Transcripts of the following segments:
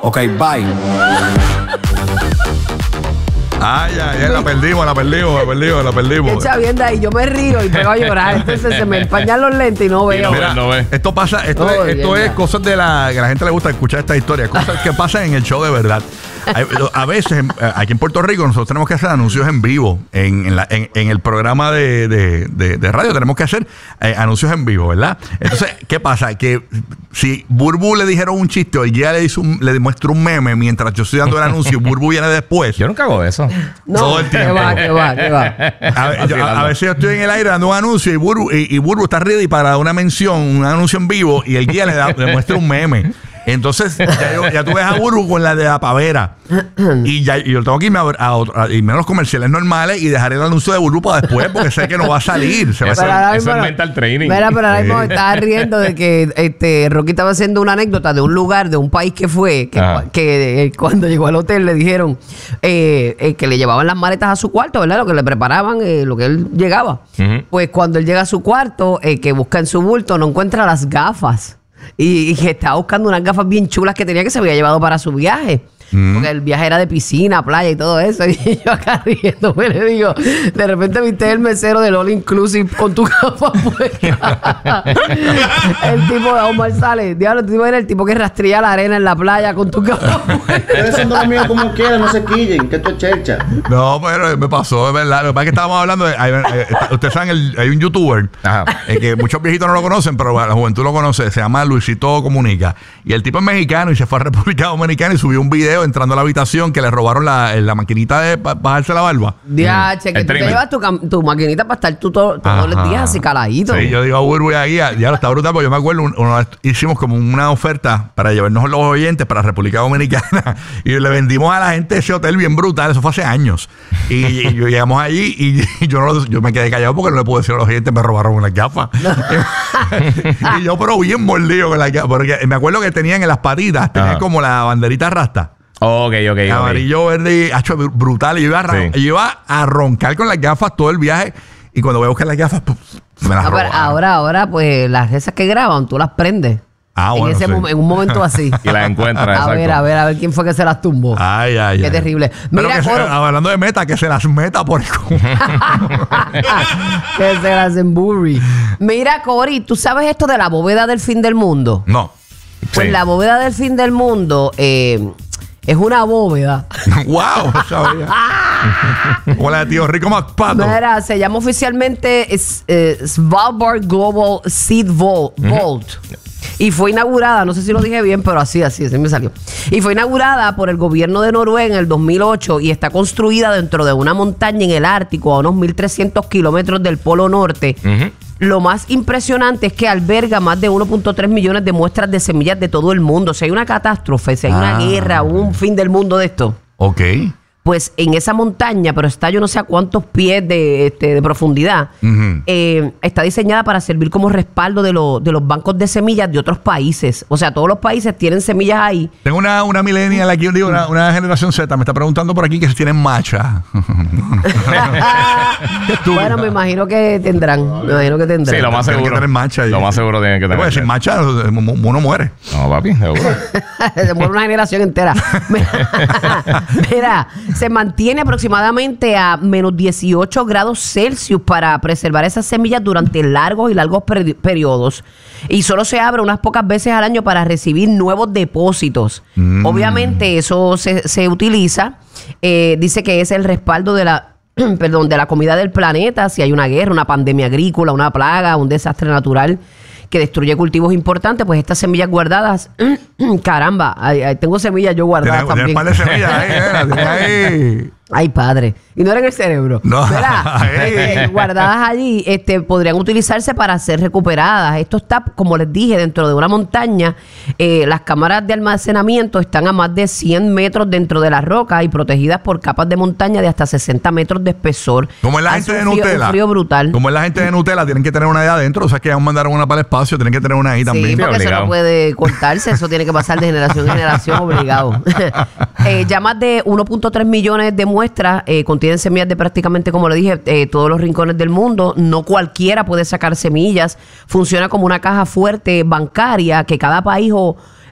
Ok, bye. Ay, la perdimos. Qué chavienda, y yo me río y pego a llorar. Entonces se me empañan los lentes y no veo. Mira, esto pasa, esto es cosas de que a la gente le gusta escuchar esta historia, cosas que pasan en el show de verdad. A veces, aquí en Puerto Rico, nosotros tenemos que hacer anuncios en vivo. En el programa de radio tenemos que hacer anuncios en vivo, ¿verdad? Entonces, ¿qué pasa? Que si Burbu le dijeron un chiste o ya le demuestra un meme mientras yo estoy dando el anuncio, Burbu viene después. Yo nunca hago eso. No, todo el tiempo. ¿Qué va? A veces yo estoy en el aire dando un anuncio y Burbu está ready para dar una mención, un anuncio en vivo, y el guía le muestra un meme. Entonces, ya tú ves a Burbu con la de la pavera. Y yo tengo que irme irme a los comerciales normales y dejar el anuncio de Burbu para después, porque sé que no va a salir. Eso es mental training. Mira, pero ahora mismo estaba riendo de que Rocky estaba haciendo una anécdota de un lugar, de un país que fue, que cuando llegó al hotel le dijeron que le llevaban las maletas a su cuarto, ¿verdad? Lo que le preparaban, lo que él llegaba. Pues cuando él llega a su cuarto, que busca en su bulto, no encuentra las gafas. Y que estaba buscando unas gafas bien chulas que tenía, que se había llevado para su viaje. Porque el viaje era de piscina, playa y todo eso. Y yo acá riéndome le digo, de repente viste el mesero del All Inclusive con tu gafa puesta. El tipo de Omar sale. Diablo, el tipo era el tipo que rastría la arena en la playa con tu gafa puesta. Ustedes son dos míos como quieran, no se quillen, que esto es chercha. No, pero me pasó, es verdad. Lo que pasa es que estábamos hablando de... ustedes saben, hay un youtuber que muchos viejitos no lo conocen, pero la juventud lo conoce. Se llama Luisito Comunica. Y el tipo es mexicano y se fue a República Dominicana y subió un video entrando a la habitación que le robaron la maquinita de bajarse la barba. Diache, que tú te llevas tu maquinita para estar tú todos los días así caladito. Sí, yo digo a Burbu y aquí, ya lo está brutal, porque yo me acuerdo, hicimos como una oferta para llevarnos los oyentes para República Dominicana y le vendimos a la gente ese hotel bien brutal. Eso fue hace años. Y llegamos allí y yo me quedé callado porque no le pude decir a los oyentes, me robaron unas gafas. Y yo, pero bien mordido con las gafas, porque me acuerdo que tenían en las patitas, tenían como la banderita rasta. Ok. Amarillo, verde, brutal. Y yo iba a roncar con las gafas todo el viaje. Y cuando voy a buscar las gafas, me las robaron. Ahora, pues las esas que graban, tú las prendes. En un momento así. Y las encuentras. A ver quién fue que se las tumbó. Ay. Qué terrible. Mira, hablando de meta, que se las meta por el que se las emburri. Mira, Cory, ¿tú sabes esto de la bóveda del fin del mundo? No. Pues la bóveda del fin del mundo es una bóveda. ¡Wow! Sabía. Hola, tío Rico McPato. Mira, se llama oficialmente Svalbard Global Seed Vault. Y fue inaugurada, no sé si lo dije bien, pero así me salió. Y fue inaugurada por el gobierno de Noruega en el 2008 y está construida dentro de una montaña en el Ártico, a unos 1.300 kilómetros del Polo Norte. Lo más impresionante es que alberga más de 1.3 millones de muestras de semillas de todo el mundo. Si hay una catástrofe, si hay una guerra, un fin del mundo de esto. Ok. Pues en esa montaña, pero está yo no sé a cuántos pies de profundidad, está diseñada para servir como respaldo de los bancos de semillas de otros países. O sea, todos los países tienen semillas ahí. Tengo una millennial aquí, una generación Z, me está preguntando por aquí que si tienen matcha. Bueno, me imagino que tendrán. Sí, lo más seguro. Tener matcha. Lo más seguro tienen que tener. Sin matcha uno muere. No, papi, seguro. Se muere una generación entera. Mira, se mantiene aproximadamente a menos 18 grados Celsius para preservar esas semillas durante largos periodos. Y solo se abre unas pocas veces al año para recibir nuevos depósitos. Obviamente eso se utiliza. Dice que es el respaldo de la comida del planeta. Si hay una guerra, una pandemia agrícola, una plaga, un desastre natural que destruye cultivos importantes, pues estas semillas guardadas, caramba, tengo semillas yo guardadas también. Tienes un par de semillas ahí. Ay, padre. Y no era en el cerebro. No. Guardadas allí, podrían utilizarse para ser recuperadas. Esto está, como les dije, dentro de una montaña. Las cámaras de almacenamiento están a más de 100 metros dentro de la roca y protegidas por capas de montaña de hasta 60 metros de espesor. Como es la gente de Nutella. Un frío brutal. Como es la gente de Nutella, tienen que tener una ahí adentro. O sea, que aún mandaron una para el espacio, tienen que tener una ahí también. Sí, porque eso no puede cortarse. Eso tiene que pasar de generación en generación obligado. Ya más de 1.3 millones de muestras contienen semillas de prácticamente, como le dije, todos los rincones del mundo. No cualquiera puede sacar semillas. Funciona como una caja fuerte bancaria que cada país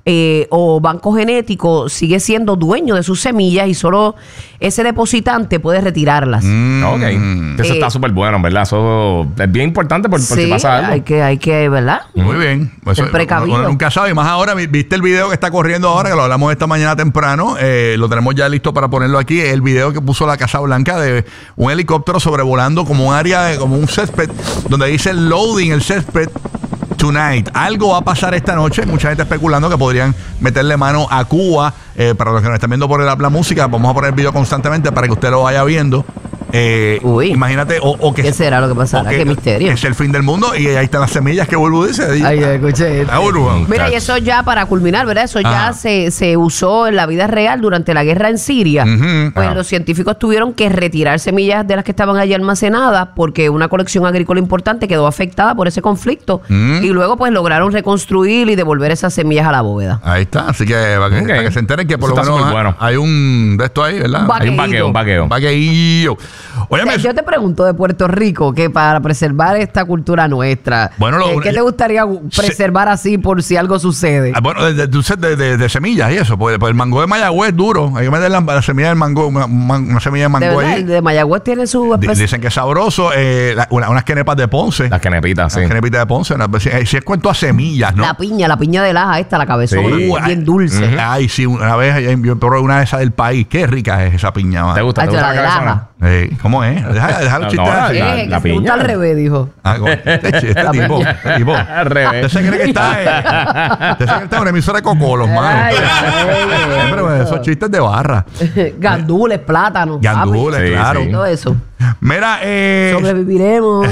o banco genético sigue siendo dueño de sus semillas y solo ese depositante puede retirarlas. Ok. Eso está súper bueno, ¿verdad? Eso es bien importante por si pasa algo. Hay que, ¿verdad? Muy bien. Ser precavido. Uno nunca sabe. Y más ahora, viste el video que está corriendo ahora, que lo hablamos esta mañana temprano. Lo tenemos ya listo para ponerlo aquí. El video que puso la Casa Blanca de un helicóptero sobrevolando como un área, como un césped, donde dice loading el césped tonight. Algo va a pasar esta noche. Mucha gente especulando que podrían meterle mano a Cuba. Para los que nos están viendo por la música, vamos a poner el video constantemente para que usted lo vaya viendo. Imagínate, ¿qué será lo que pasará? Qué misterio. Es el fin del mundo y ahí están las semillas que Bulbu dice. Ay, escuché. Mira, y eso ya para culminar, ¿verdad? Eso ya se usó en la vida real durante la guerra en Siria. Pues los científicos tuvieron que retirar semillas de las que estaban allí almacenadas porque una colección agrícola importante quedó afectada por ese conflicto. Y luego pues lograron reconstruir y devolver esas semillas a la bóveda. Ahí está. Así que para que se enteren que por lo menos hay un de esto ahí, ¿verdad? Hay un vaqueo. Un vaqueillo. Óyeme, yo te pregunto de Puerto Rico, que para preservar esta cultura nuestra, ¿qué te gustaría preservar así por si algo sucede? Bueno, de semillas y eso, pues el mango de Mayagüez es duro. Hay que meter la semilla del mango, una semilla de mango ahí. El de Mayagüez tiene su dicen que es sabroso. Unas quenepas de Ponce. Las quenepitas, sí. Las quenepitas de Ponce. Si es cuento a semillas, ¿no? La piña de laja la cabezona, bien dulce. Ay, sí, una vez yo probé una de esas del país. Qué rica es esa piña, man. ¿Te gusta la cabezona? ¿Cómo es? Deja los chistes así. La piña. Gusta al revés, dijo. Este tipo. Al revés. Usted se cree que está en una emisora de cocolos, mano. Pero esos chistes de barra. Gandules, plátanos. Gandules, claro. Todo eso. Mira, sobreviviremos,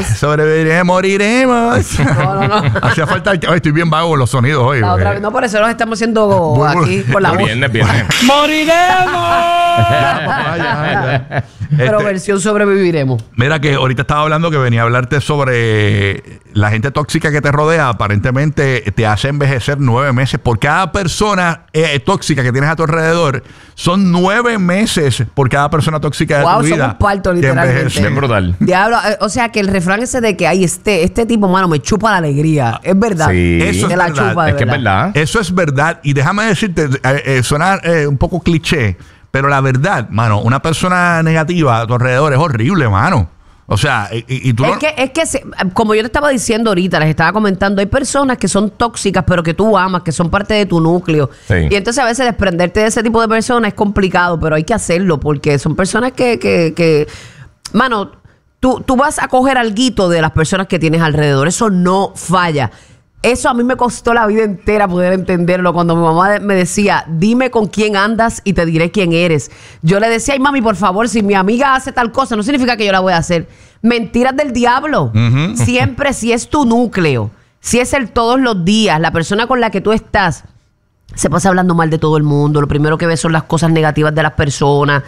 moriremos. No. Hacía falta hoy estoy bien vago con los sonidos hoy. No, por eso los estamos haciendo aquí con la voz. Viernes. ¡Moriremos! Pero versión sobreviviremos. Mira que ahorita estaba hablando que venía a hablarte sobre la gente tóxica que te rodea. Aparentemente te hace envejecer 9 meses. Por cada persona tóxica que tienes a tu alrededor, son 9 meses por cada persona tóxica de tu vida. Somos un parto, literalmente. Bien brutal. Diablo, o sea que el refrán ese de que hay este tipo, mano, me chupa la alegría. Es verdad. Sí. Eso es verdad. Chupa, es que es verdad. Eso es verdad. Y déjame decirte, suena un poco cliché, pero la verdad, mano, una persona negativa a tu alrededor es horrible, mano. O sea, y tú como yo te estaba diciendo ahorita, les estaba comentando, hay personas que son tóxicas, pero que tú amas, que son parte de tu núcleo. Sí. Y entonces a veces desprenderte de ese tipo de personas es complicado, pero hay que hacerlo porque son personas que mano, tú vas a coger alguito de las personas que tienes alrededor. Eso no falla. Eso a mí me costó la vida entera poder entenderlo. Cuando mi mamá me decía, dime con quién andas y te diré quién eres. Yo le decía, ay mami, por favor, si mi amiga hace tal cosa, no significa que yo la voy a hacer. Mentiras del diablo. Siempre, si es tu núcleo, si es el todos los días, la persona con la que tú estás, se pasa hablando mal de todo el mundo. Lo primero que ves son las cosas negativas de las personas.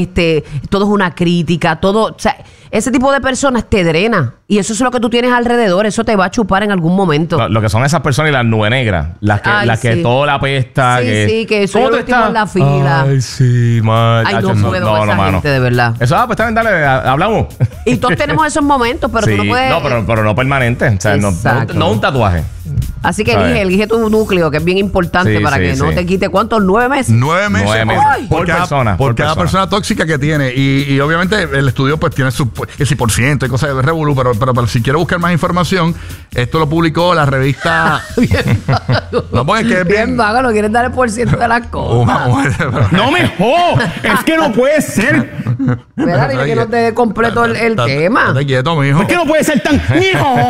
Todo es una crítica. Todo, o sea, ese tipo de personas te drena. Y eso es lo que tú tienes alrededor. Eso te va a chupar en algún momento. Lo que son esas personas y las nubes negras. Las que todo la apesta. Que eso es lo último en la fila. Ay, sí, mal. Ay, no puedo con esa gente, de verdad. Eso, pues está bien, dale, hablamos. Y todos tenemos esos momentos, pero tú no puedes... No, pero no permanente. O sea, no un tatuaje. Así que elige tu núcleo, que es bien importante para que no te quite. ¿Cuántos? 9 meses. 9 meses. 9 meses. Por cada persona tóxica que tiene. Y obviamente el estudio pues tiene su por ciento y cosas de revolú, pero si quiere buscar más información, esto lo publicó la revista. Bien vago. No, porque es que es bien vago, no quieren dar el por ciento de las cosas. No me jodas, es que no puede ser. Mira, dile que no te dé completo el tema. Estate quieto, mijo. Es que no puede ser tan... Hijo.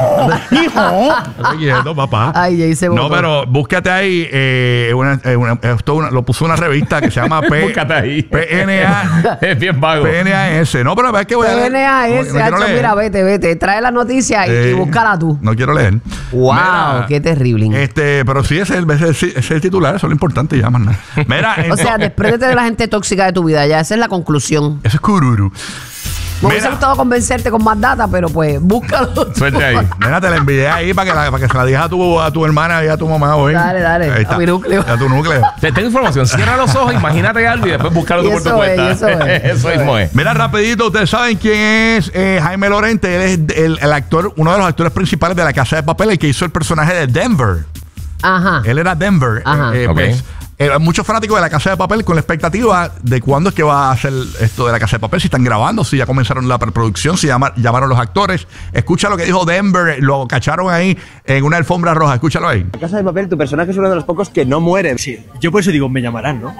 Estate quieto, papá. Ay, ahí se no, pero búscate ahí lo puso una revista que se llama búscate ahí. PNA. Es bien vago. PNAS. No, pero es que voy a leer. PNAS. Mira, vete. Trae la noticia y búscala tú. No quiero leer. Wow, mira, qué terrible. Pero sí, ese es el titular. Eso es lo importante, ya, más nada. Mira, o sea, despréndete de la gente tóxica de tu vida. Ya, esa es la conclusión. Eso es cururu. Me hubiese gustado convencerte con más data, pero pues búscalo. Suerte ahí. Mira, te la envié ahí para que se la digas a tu hermana y a tu mamá hoy. Dale. A mi núcleo. A tu núcleo. Tengo información. Cierra los ojos, imagínate algo y después búscalo tú por tu cuenta. Eso mismo es. Mira, rapidito, ustedes saben quién es Jaime Lorente. Él es el actor, uno de los actores principales de La Casa de Papel, el que hizo el personaje de Denver. Ajá. Él era Denver. Ajá. Pues, muchos fanáticos de La Casa de Papel con la expectativa de cuándo es que va a hacer esto de La Casa de Papel, si están grabando, si ya comenzaron la preproducción, si llamaron los actores. Escucha lo que dijo Denver, lo cacharon ahí en una alfombra roja, escúchalo ahí. La Casa de Papel, tu personaje es uno de los pocos que no muere. Sí, yo por eso digo, me llamarán, ¿no?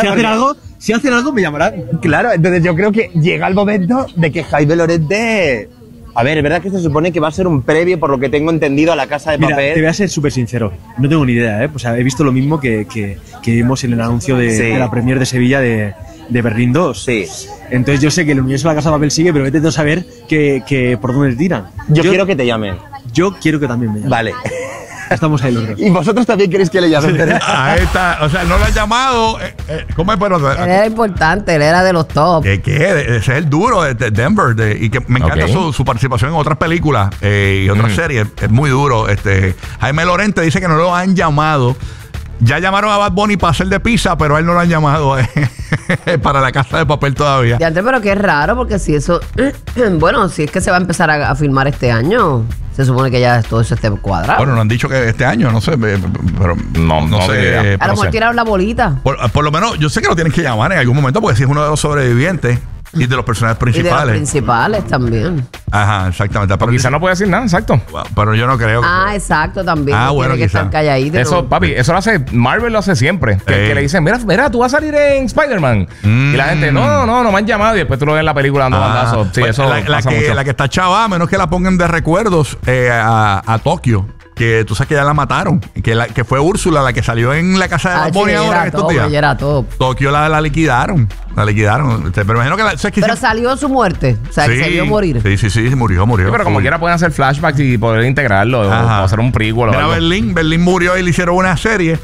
si hacen algo, me llamarán. Claro, entonces yo creo que llega el momento de que Jaime Lorente... A ver, es verdad que se supone que va a ser un previo, por lo que tengo entendido, a La Casa de Mira, Papel. te voy a ser súper sincero. No tengo ni idea, ¿eh? O sea, he visto lo mismo que vimos en el anuncio de la Premier de Sevilla de Berlín 2. Sí. Entonces yo sé que el universo de La Casa de Papel sigue, pero vete a saber que por dónde tiran. Yo quiero que te llamen. Yo quiero que también me llamen. Vale. Estamos ahí los dos. ¿Y vosotros también queréis que le llamen? Ahí está, o sea, no lo han llamado. ¿Cómo es? Pero, Él era importante, él era de los top. ¿Qué? Ese es el duro de Denver y que me encanta su participación en otras películas y otras series. Es muy duro. Jaime Lorente dice que no lo han llamado. Ya llamaron a Bad Bunny para hacer de pizza, pero a él no lo han llamado para La Casa de Papel todavía. Ya, pero qué raro, porque si eso... bueno, si es que se va a empezar a filmar este año, se supone que ya todo eso esté cuadrado. Bueno, no han dicho que este año, no sé, pero no sé. A lo mejor tiraron la bolita. Por lo menos, yo sé que lo tienen que llamar en algún momento, porque si es uno de los sobrevivientes y de los personajes principales. Y de los principales también. Ajá, exactamente. Pero quizás no puede decir nada, exacto. Pero yo no creo que... exacto, también. Bueno, tiene que estar calladito. Eso, papi, eso lo hace... Marvel lo hace siempre. Que le dicen, mira, tú vas a salir en Spider-Man. Y la gente, no me han llamado. Y después tú lo ves en la película dando bandazos. Sí, pues eso pasa mucho. La que está chava, a menos que la pongan de recuerdos a Tokio. Que tú sabes que ya la mataron. Que fue Úrsula la que salió en La Casa de Bad Bunny ahora en estos días. Era top. Tokio la liquidaron. La liquidaron. Pero imagino que pero salió su muerte. O sea, que se vio morir. Sí, murió. Sí, pero como quiera pueden hacer flashbacks y poder integrarlo. O hacer un prequel. Mira, Berlín murió y le hicieron una serie.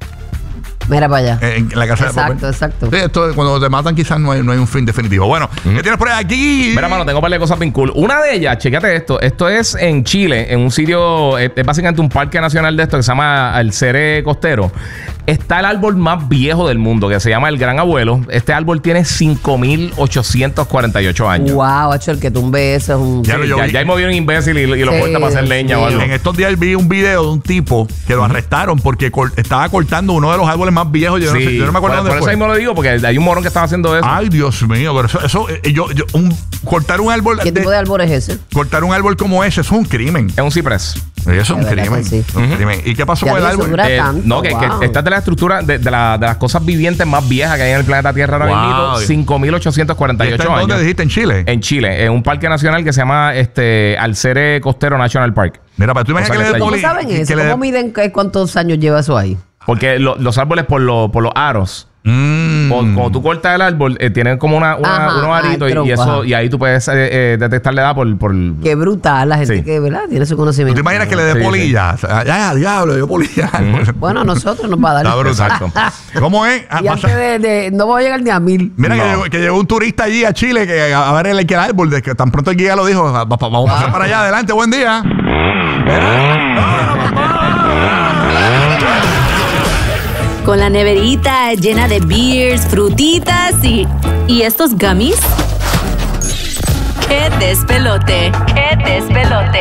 Mira para allá. En La Casa de Papel. Exacto. Sí, esto, cuando te matan quizás no hay un fin definitivo. Bueno, ¿qué tienes por aquí? Mira, mano, tengo un par de cosas bien cool. Una de ellas, chécate esto. Esto es en Chile, en un sitio, es básicamente un parque nacional de esto que se llama Alcere Costero. Está el árbol más viejo del mundo, que se llama el Gran Abuelo. Este árbol tiene 5.848 años. Wow, hecho, el que tumbe eso es un... Ya hay movido un imbécil y lo corta para hacer leña o algo. En estos días vi un video de un tipo que lo arrestaron porque estaba cortando uno de los árboles más viejos. Yo no me acuerdo dónde fue. Por eso mismo lo digo, porque hay un morón que estaba haciendo eso. Ay, Dios mío, pero cortar un árbol... ¿Qué tipo de árbol es ese? Cortar un árbol como ese, eso es un crimen. Es un ciprés. Eso es un crimen. Sí. Un crimen. ¿Y qué pasó con el árbol? No, que esta es de la estructura de las cosas vivientes más viejas que hay en el planeta Tierra ahora mismo. 5.848 años. ¿Dónde dijiste? ¿En Chile? En Chile, en un parque nacional que se llama Alcere Costero National Park. Mira, pero tú imaginas que le ¿Cómo saben eso? ¿Cómo miden cuántos años lleva eso ahí? Porque los árboles por los aros. Cuando tú cortas el árbol, tienen como unos aritos y ahí tú puedes detectar la edad por... Qué brutal la gente que, ¿verdad? Tiene su conocimiento. ¿Tú te imaginas que le dé polilla? Sí. Ya, diablo, le dio polilla. Bueno, nosotros nos va a dar. Está brutal. ¿Cómo es? Y antes no voy a llegar ni a 1,000. Mira, que llegó un turista allí a Chile a ver el árbol. De que tan pronto el guía lo dijo, vamos a pasar para allá. Adelante, buen día. Con la neverita llena de beers, frutitas y estos gummies. ¡Qué despelote! ¡Qué despelote!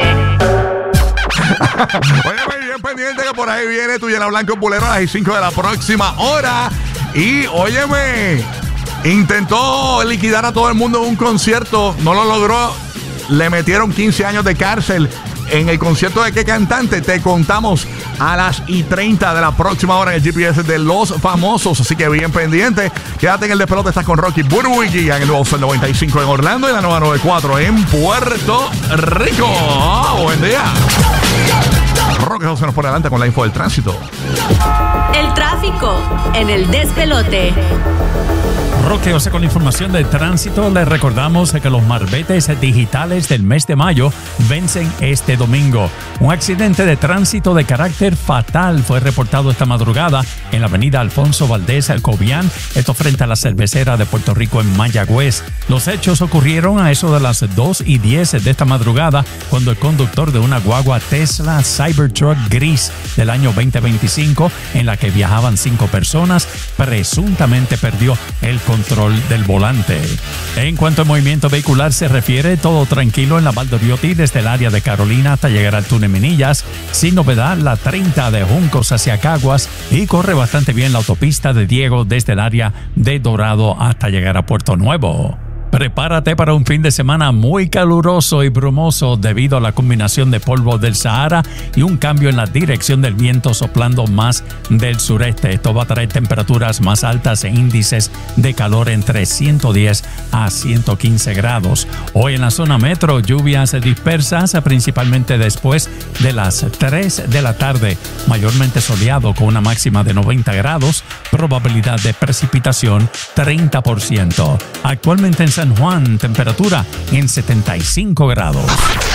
Oye, bien pendiente que por ahí viene tu Llena Blanco Bulero a las 5 de la próxima hora. Y, óyeme, intentó liquidar a todo el mundo en un concierto. No lo logró. Le metieron 15 años de cárcel. En el concierto de qué cantante te contamos a las 30 de la próxima hora en el GPS de Los Famosos. Así que bien pendiente. Quédate en el despelote. Estás con Rocky Burwigi en el nuevo Sol 95 en Orlando y la nueva 94 en Puerto Rico. Buen día. Rocky José nos pone adelante con la info del tránsito. El tráfico en el despelote. Roque José con la información del tránsito. Les recordamos que los marbetes digitales del mes de mayo vencen este domingo. Un accidente de tránsito de carácter fatal fue reportado esta madrugada en la avenida Alfonso Valdés Cobian, esto frente a la cervecera de Puerto Rico en Mayagüez. Los hechos ocurrieron a eso de las 2:10 de esta madrugada, cuando el conductor de una guagua Tesla Cybertruck gris del año 2025, en la que viajaban 5 personas, presuntamente perdió el control control del volante. En cuanto al movimiento vehicular se refiere, todo tranquilo en la Valdoriotti desde el área de Carolina hasta llegar al túnel Minillas. Sin novedad, la 30 de Juncos hacia Caguas y corre bastante bien la autopista de Diego desde el área de Dorado hasta llegar a Puerto Nuevo. Prepárate para un fin de semana muy caluroso y brumoso debido a la combinación de polvo del Sahara y un cambio en la dirección del viento soplando más del sureste. Esto va a traer temperaturas más altas e índices de calor entre 110 a 115 grados. Hoy en la zona metro, lluvias dispersas, principalmente después de las 3 de la tarde. Mayormente soleado con una máxima de 90 grados, probabilidad de precipitación 30%. Actualmente en San Juan, temperatura en 75 grados.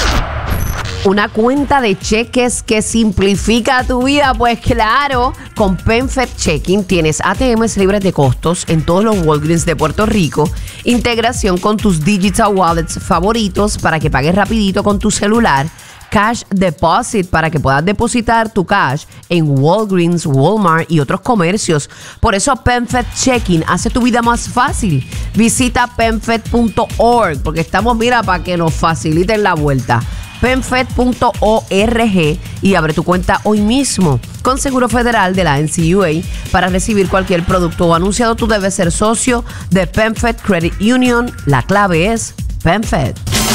Una cuenta de cheques que simplifica tu vida, pues claro, con PenFed Checking tienes ATMs libres de costos en todos los Walgreens de Puerto Rico, integración con tus digital wallets favoritos para que pagues rapidito con tu celular, Cash Deposit para que puedas depositar tu cash en Walgreens, Walmart y otros comercios. Por eso PenFed Checking hace tu vida más fácil. Visita penfed.org porque estamos, mira, para que nos faciliten la vuelta. penfed.org y abre tu cuenta hoy mismo. Con Seguro Federal de la NCUA, para recibir cualquier producto o anunciado, tú debes ser socio de PenFed Credit Union. La clave es PenFed.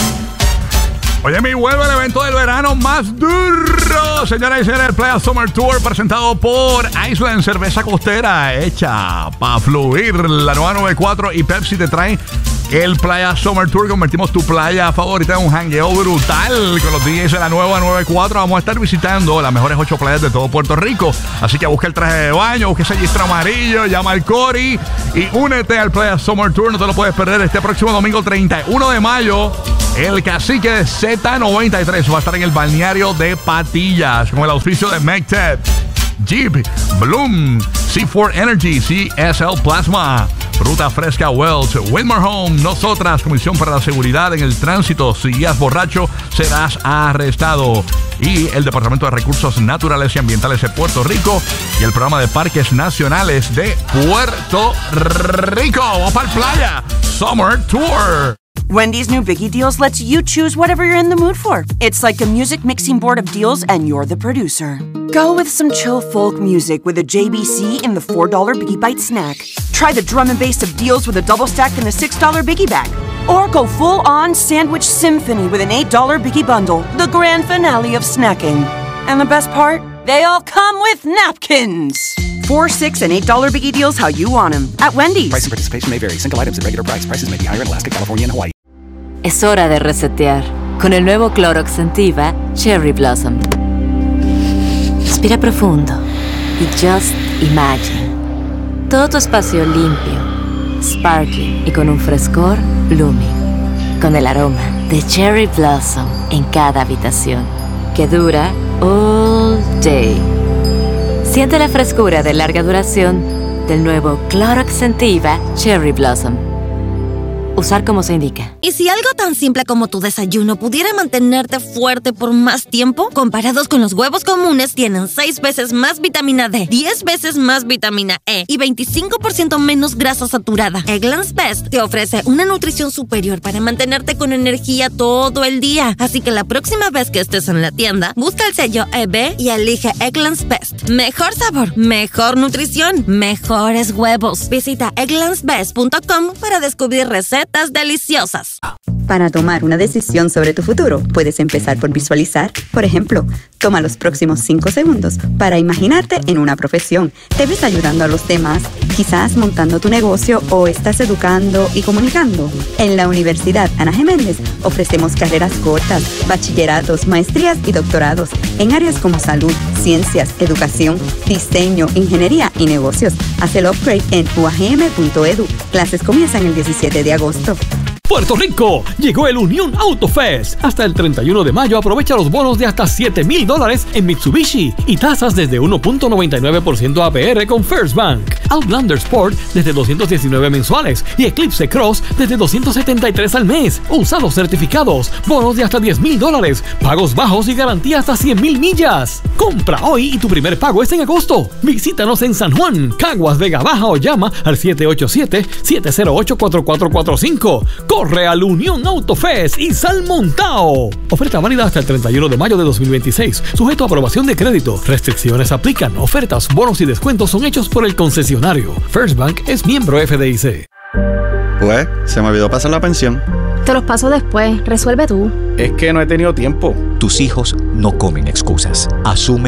Oye, mi vuelve el evento del verano más duro. Señoras y señores, el Playa Summer Tour presentado por Iceland, cerveza costera hecha para fluir. La nueva 94 y Pepsi te traen el Playa Summer Tour. Convertimos tu playa favorita en un jangueo brutal con los DJs de la nueva 94. Vamos a estar visitando las mejores 8 playas de todo Puerto Rico. Así que busca el traje de baño, busca ese gistro amarillo, llama al Cori y únete al Playa Summer Tour. No te lo puedes perder este próximo domingo 31 de mayo. El cacique de Z93 va a estar en el balneario de Patillas con el auspicio de McTed, Jeep, Bloom, C4 Energy, CSL Plasma, Fruta Fresca Wells, Wilmer Home, Nosotras, Comisión para la Seguridad en el Tránsito. Si guías borracho, serás arrestado. Y el Departamento de Recursos Naturales y Ambientales de Puerto Rico y el Programa de Parques Nacionales de Puerto Rico. ¡Vamos para el Playa Summer Tour! Wendy's new Biggie Deals lets you choose whatever you're in the mood for. It's like a music mixing board of deals and you're the producer. Go with some chill folk music with a JBC in the $4 Biggie Bite snack. Try the drum and bass of deals with a double stack in the $6 Biggie Bag. Or go full-on sandwich symphony with an $8 Biggie Bundle, the grand finale of snacking. And the best part? They all come with napkins. $4, $6, and $8 Biggie Deals how you want them at Wendy's. Price and participation may vary. Single items at regular price. Prices may be higher in Alaska, California, and Hawaii. Es hora de resetear con el nuevo Clorox Scentiva Cherry Blossom. Respira profundo y just imagine. Todo tu espacio limpio, sparkling y con un frescor blooming. Con el aroma de Cherry Blossom en cada habitación, que dura all day. Siente la frescura de larga duración del nuevo Clorox Scentiva Cherry Blossom. Usar como se indica. ¿Y si algo tan simple como tu desayuno pudiera mantenerte fuerte por más tiempo? Comparados con los huevos comunes, tienen 6 veces más vitamina D, 10 veces más vitamina E y 25% menos grasa saturada. Eggland's Best te ofrece una nutrición superior para mantenerte con energía todo el día. Así que la próxima vez que estés en la tienda, busca el sello EB y elige Eggland's Best. Mejor sabor, mejor nutrición, mejores huevos. Visita egglandsbest.com para descubrir recetas deliciosas. Para tomar una decisión sobre tu futuro, puedes empezar por visualizar. Por ejemplo, toma los próximos 5 segundos para imaginarte en una profesión. ¿Te ves ayudando a los demás? Quizás montando tu negocio o estás educando y comunicando. En la Universidad Ana G. Méndez ofrecemos carreras cortas, bachilleratos, maestrías y doctorados en áreas como salud, ciencias, educación, diseño, ingeniería y negocios. Haz el upgrade en uagm.edu. Clases comienzan el 17 de agosto. Puerto Rico, llegó el Unión Auto Fest. Hasta el 31 de mayo aprovecha los bonos de hasta $7,000 en Mitsubishi y tasas desde 1.99% APR con First Bank. Outlander Sport desde $219 mensuales y Eclipse Cross desde $273 al mes. Usados certificados, bonos de hasta $10,000, pagos bajos y garantía hasta 100,000 millas. Compra hoy y tu primer pago es en agosto. Visítanos en San Juan, Caguas, Vega Baja o llama al 787-708-4445. Corre al Unión Auto Fest y sal montao. Oferta válida hasta el 31 de mayo de 2026. Sujeto a aprobación de crédito. Restricciones aplican. Ofertas, bonos y descuentos son hechos por el concesionario. First Bank es miembro FDIC. Pues, se me olvidó pasar la pensión. Te los paso después. Resuelve tú. Es que no he tenido tiempo. Tus hijos no comen excusas. Asume